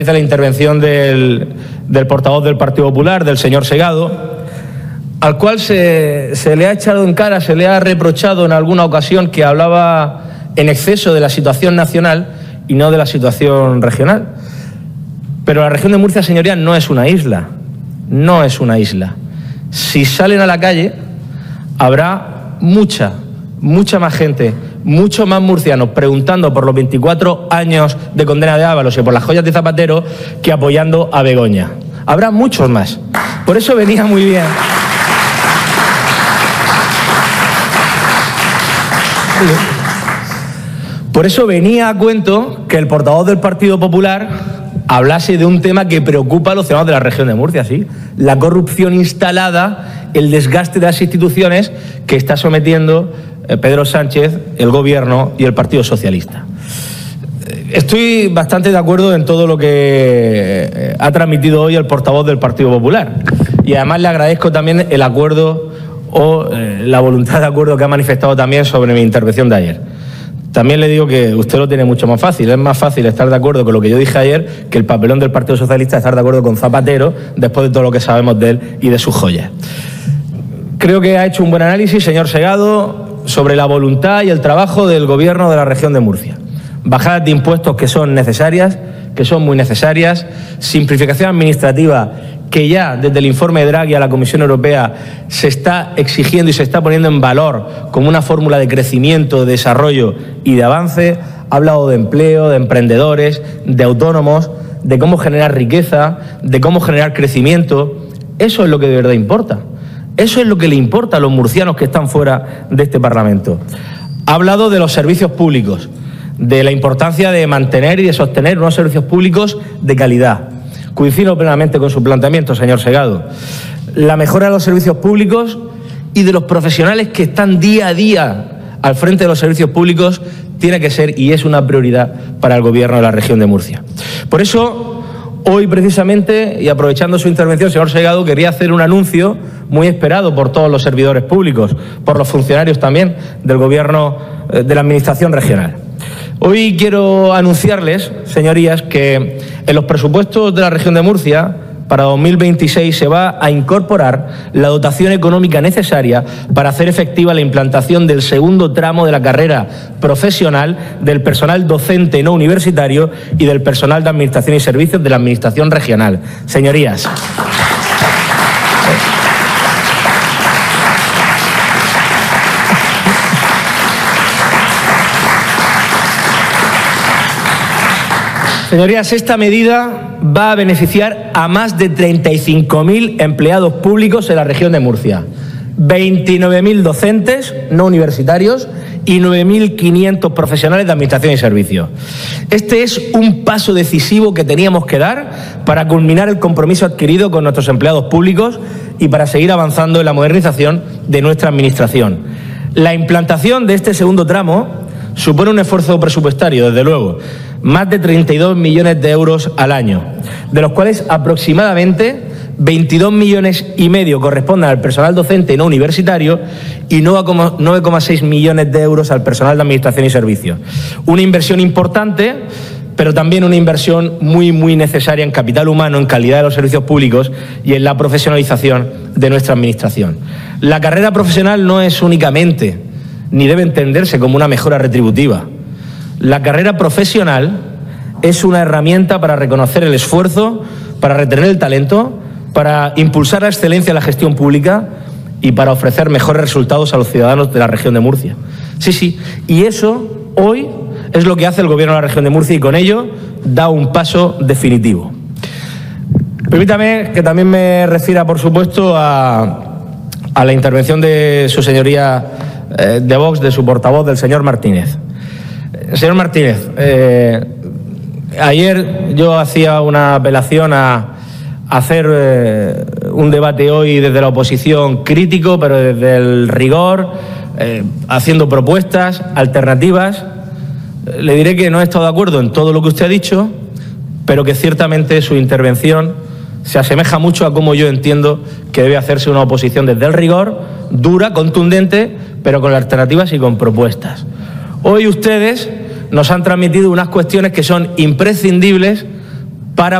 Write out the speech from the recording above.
La intervención del portavoz del Partido Popular, del señor Segado, al cual se le ha echado en cara, se le ha reprochado en alguna ocasión que hablaba en exceso de la situación nacional y no de la situación regional. Pero la región de Murcia, señorías, no es una isla, no es una isla. Si salen a la calle, habrá mucha más gente, muchos más murcianos preguntando por los 24 años de condena de Ábalos y por las joyas de Zapatero que apoyando a Begoña. Habrá muchos más. Por eso venía muy bien. Por eso venía a cuento que el portavoz del Partido Popular hablase de un tema que preocupa a los ciudadanos de la región de Murcia, ¿sí? La corrupción instalada, el desgaste de las instituciones que está sometiendo Pedro Sánchez, el Gobierno y el Partido Socialista. Estoy bastante de acuerdo en todo lo que ha transmitido hoy el portavoz del Partido Popular y además le agradezco también el acuerdo o la voluntad de acuerdo que ha manifestado también sobre mi intervención de ayer. También le digo que usted lo tiene mucho más fácil. Es más fácil estar de acuerdo con lo que yo dije ayer que el papelón del Partido Socialista estar de acuerdo con Zapatero después de todo lo que sabemos de él y de sus joyas. Creo que ha hecho un buen análisis, señor Segado, sobre la voluntad y el trabajo del Gobierno de la región de Murcia. Bajadas de impuestos que son necesarias, que son muy necesarias, simplificación administrativa que ya desde el informe de Draghi a la Comisión Europea se está exigiendo y se está poniendo en valor como una fórmula de crecimiento, de desarrollo y de avance. Ha hablado de empleo, de emprendedores, de autónomos, de cómo generar riqueza, de cómo generar crecimiento. Eso es lo que de verdad importa. Eso es lo que le importa a los murcianos que están fuera de este Parlamento. Ha hablado de los servicios públicos, de la importancia de mantener y de sostener unos servicios públicos de calidad. Coincido plenamente con su planteamiento, señor Segado. La mejora de los servicios públicos y de los profesionales que están día a día al frente de los servicios públicos tiene que ser y es una prioridad para el Gobierno de la región de Murcia. Por eso, hoy precisamente, y aprovechando su intervención, señor Segado, quería hacer un anuncio muy esperado por todos los servidores públicos, por los funcionarios también del Gobierno de la Administración regional. Hoy quiero anunciarles, señorías, que en los presupuestos de la región de Murcia para 2026 se va a incorporar la dotación económica necesaria para hacer efectiva la implantación del segundo tramo de la carrera profesional del personal docente no universitario y del personal de Administración y Servicios de la Administración regional. Señorías. Señorías, esta medida va a beneficiar a más de 35.000 empleados públicos en la región de Murcia, 29.000 docentes no universitarios y 9.500 profesionales de Administración y Servicios. Este es un paso decisivo que teníamos que dar para culminar el compromiso adquirido con nuestros empleados públicos y para seguir avanzando en la modernización de nuestra Administración. La implantación de este segundo tramo supone un esfuerzo presupuestario, desde luego, más de 32 millones de euros al año, de los cuales aproximadamente 22,5 millones corresponden al personal docente no universitario y 9,6 millones de euros al personal de Administración y Servicios. Una inversión importante, pero también una inversión muy necesaria en capital humano, en calidad de los servicios públicos y en la profesionalización de nuestra Administración. La carrera profesional no es únicamente ni debe entenderse como una mejora retributiva. La carrera profesional es una herramienta para reconocer el esfuerzo, para retener el talento, para impulsar la excelencia en la gestión pública y para ofrecer mejores resultados a los ciudadanos de la región de Murcia. Sí, y eso hoy es lo que hace el Gobierno de la región de Murcia y con ello da un paso definitivo. Permítame que también me refiera, por supuesto, a la intervención de su señoría de Vox, de su portavoz, del señor Martínez. Señor Martínez, ayer yo hacía una apelación a hacer un debate hoy desde la oposición crítico, pero desde el rigor, haciendo propuestas alternativas. Le diré que no he estado de acuerdo en todo lo que usted ha dicho, pero que ciertamente su intervención se asemeja mucho a cómo yo entiendo que debe hacerse una oposición desde el rigor, dura, contundente, pero con alternativas y con propuestas. Hoy ustedes nos han transmitido unas cuestiones que son imprescindibles